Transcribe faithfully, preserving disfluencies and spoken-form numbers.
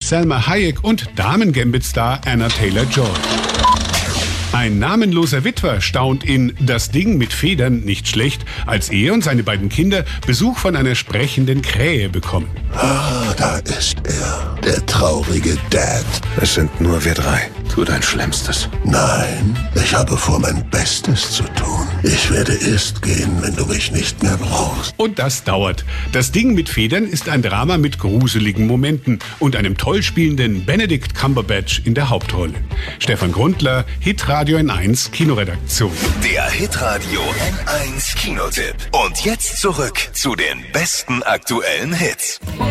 Salma Hayek und Damen-Gambit-Star Anna Taylor-Joy. Ein namenloser Witwer staunt in Das Ding mit Federn nicht schlecht, als er und seine beiden Kinder Besuch von einer sprechenden Krähe bekommen. Ah, da ist er, der traurige Dad. Es sind nur wir drei. Tu dein Schlimmstes. Nein, ich habe vor, mein Bestes zu tun. Ich werde erst gehen, wenn du mich nicht mehr brauchst. Und das dauert. Das Ding mit Federn ist ein Drama mit gruseligen Momenten und einem toll spielenden Benedict Cumberbatch in der Hauptrolle. Stefan Grundler, Hitradio N eins Kinoredaktion. Der Hitradio N eins Kinotipp. Und jetzt zurück zu den besten aktuellen Hits.